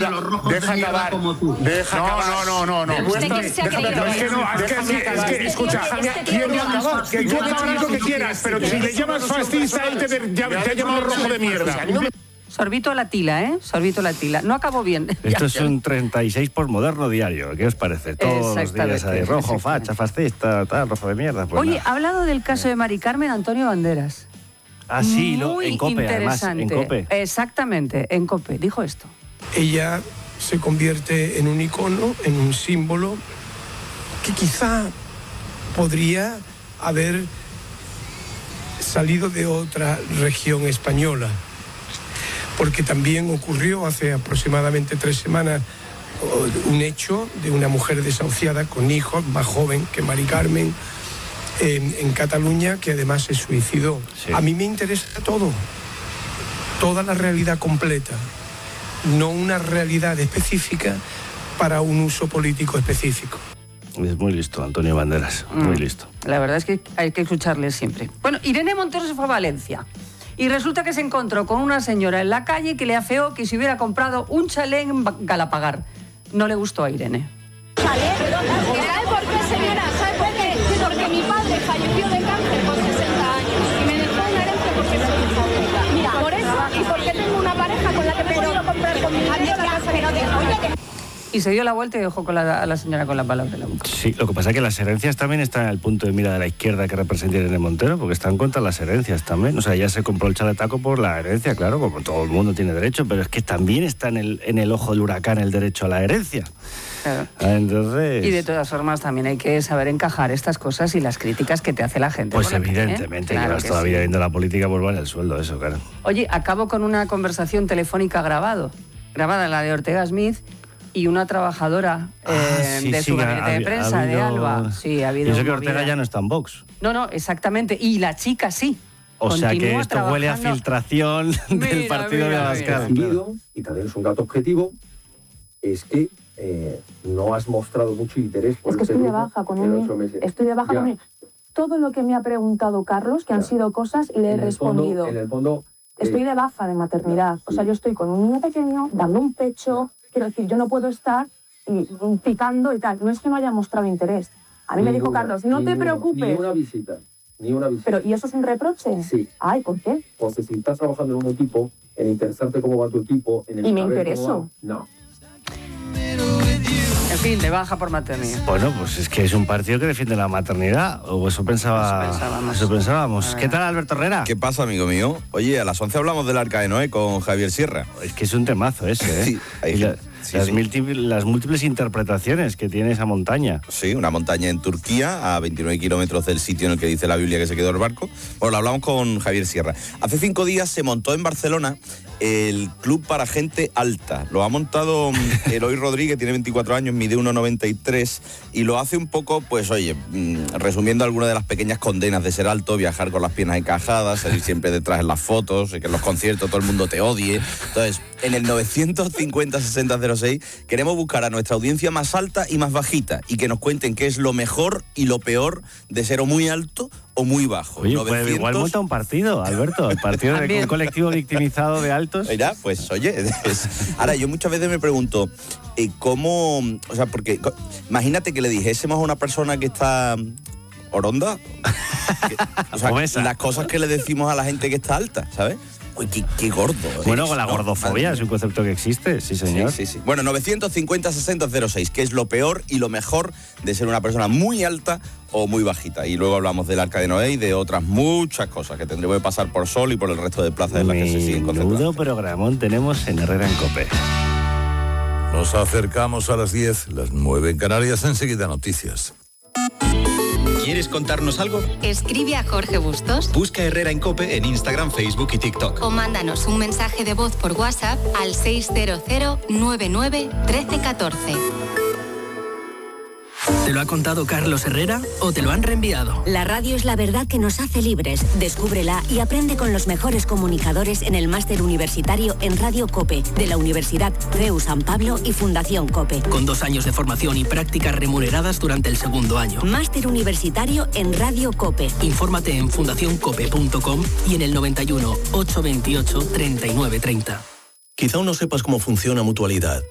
de los rojos de mierda como tú. No. Escucha, quiero acabar. Que tú acabarás lo que quieras, pero si le llamas fascista, él te ha llamado rojo de mierda. Sorbito a la tila, ¿eh? Sorbito a la tila. No acabó bien. Esto es un 36 por Moderno Diario. ¿Qué os parece? Todos los días ahí, rojo, facha, fascista, tal, rojo de mierda. Pues oye, ha hablado del caso de Mari Carmen Antonio Banderas. Ah, sí, muy en COPE, interesante. además, en COPE. Exactamente, en COPE. Dijo esto. Ella se convierte en un icono, en un símbolo que quizá podría haber salido de otra región española. Porque también ocurrió hace aproximadamente 3 semanas un hecho de una mujer desahuciada con hijos, más joven que Mari Carmen, en Cataluña, que además se suicidó. Sí. A mí me interesa todo, toda la realidad completa, no una realidad específica para un uso político específico. Es muy listo, Antonio Banderas, muy listo. La verdad es que hay que escucharle siempre. Bueno, Irene Montero se fue a Valencia. Y resulta que se encontró con una señora en la calle que le afeó que se hubiera comprado un chalet en Galapagar. No le gustó a Irene. ¿Chalet? ¿Sabe por qué, señora? ¿Sabe por qué? Porque mi padre falleció de cáncer con 60 años y me dejó una herencia porque soy hija única. Mira, por eso y porque tengo una pareja con la que me he podido comprar con mi dinero la casa que y se dio la vuelta y dejó a la señora con la palabra en la boca. Sí, lo que pasa es que las herencias también están al punto de mira de la izquierda que representa Irene Montero, porque están contra las herencias también. O sea, ella se compró el chaletaco por la herencia, claro, como todo el mundo tiene derecho, pero es que también está en el ojo del huracán el derecho a la herencia. Claro. Entonces... Y de todas formas también hay que saber encajar estas cosas y las críticas que te hace la gente. Pues evidentemente, que vas todavía viendo la política, pues vale el sueldo, eso, claro. Oye, acabo con una conversación telefónica grabada la de Ortega Smith, y una trabajadora de su gabinete de prensa, de Alba. Sí, ha habido. Y eso que Ortega ya no está en Vox. No, exactamente. Y la chica sí. O sea que esto huele a filtración del partido de Abascal. Y también es un dato objetivo, es que no has mostrado mucho interés por estoy de baja con él. Estoy de baja con él. Todo lo que me ha preguntado Carlos, que han sido cosas, le he respondido. En el fondo... Estoy de baja de maternidad. O sea, yo estoy con un niño pequeño, dando un pecho. Quiero decir, yo no puedo estar picando y tal. No es que no haya mostrado interés. A mí me dijo Carlos, no te preocupes. Ni una visita. Pero, ¿y eso es un reproche? Sí. Ay, ¿por qué? Porque si estás trabajando en un equipo, en interesarte cómo va tu equipo... ¿Y me intereso? No. En fin, de baja por maternidad. Bueno, pues es que es un partido que defiende la maternidad, o eso pensábamos. ¿Qué tal, Alberto Herrera? ¿Qué pasa, amigo mío? Oye, a las 11 hablamos del Arca de Noé con Javier Sierra. Es que es un temazo ese, ¿eh? Sí, las múltiples interpretaciones que tiene esa montaña. Sí, una montaña en Turquía, a 29 kilómetros del sitio en el que dice la Biblia que se quedó el barco. Bueno, lo hablamos con Javier Sierra. Hace 5 días se montó en Barcelona el Club para Gente Alta. Lo ha montado Eloy Rodríguez, tiene 24 años, mide 1,93 y lo hace un poco, pues oye, resumiendo algunas de las pequeñas condenas de ser alto, viajar con las piernas encajadas, salir siempre detrás en las fotos, que en los conciertos todo el mundo te odie. Entonces, en el 950-6006 queremos buscar a nuestra audiencia más alta y más bajita y que nos cuenten qué es lo mejor y lo peor de ser o muy alto o muy bajo. Oye, 900... pues igual monta un partido, Alberto, el partido de un colectivo victimizado de altos. Mira, pues oye, ahora yo muchas veces me pregunto, ¿cómo? O sea, porque imagínate que le dijésemos a una persona que está oronda, o sea, las cosas que le decimos a la gente que está alta, ¿sabes? Uy, qué gordo. Bueno, con la gordofobia es un concepto que existe, sí señor. Sí. Bueno, 950-6006, que es lo peor y lo mejor de ser una persona muy alta o muy bajita. Y luego hablamos del Arca de Noé y de otras muchas cosas que tendremos que pasar por Sol y por el resto de plazas en las que se siguen concentrando. Menudo programón tenemos en Herrera en COPE. Nos acercamos a las 10, las 9 en Canarias, enseguida noticias. ¿Quieres contarnos algo? Escribe a Jorge Bustos. Busca Herrera en COPE en Instagram, Facebook y TikTok. O mándanos un mensaje de voz por WhatsApp al 600 99 13 14. ¿Te lo ha contado Carlos Herrera o te lo han reenviado? La radio es la verdad que nos hace libres. Descúbrela y aprende con los mejores comunicadores en el máster universitario en Radio COPE de la Universidad CEU San Pablo y Fundación COPE. Con 2 años de formación y prácticas remuneradas durante el 2º año. Máster universitario en Radio COPE. Infórmate en fundacioncope.com y en el 91 828 3930. Quizá aún no sepas cómo funciona Mutualidad,